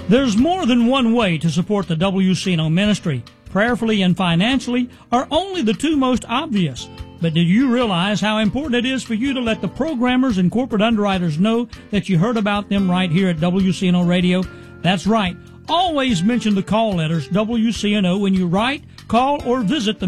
There's more than one way to support the WCNO ministry. Prayerfully and financially are only the two most obvious. But do you realize how important it is for you to let the programmers and corporate underwriters know that you heard about them right here at WCNO Radio? That's right. Always mention the call letters WCNO when you write, call, or visit the